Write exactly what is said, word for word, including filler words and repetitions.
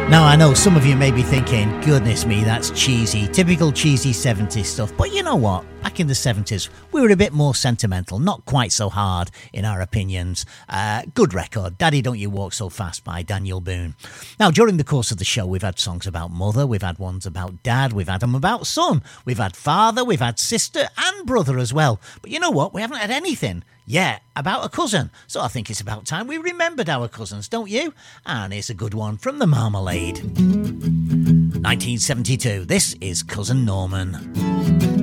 Now, I know some of you may be thinking, goodness me, that's cheesy, typical cheesy seventies stuff. But you know what? Back in the seventies, we were a bit more sentimental, not quite so hard in our opinions. Uh, good record, Daddy Don't You Walk So Fast by Daniel Boone. Now, during the course of the show, we've had songs about mother, we've had ones about dad, we've had them about son, we've had father, we've had sister and brother as well. But you know what? We haven't had anything yet about a cousin. So I think it's about time we remembered our cousins, don't you? And here's a good one from the Marmalade. nineteen seventy-two, this is Cousin Norman.